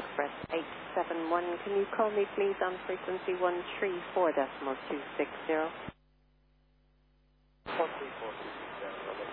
Express 871. Can you call me please on frequency 134.260?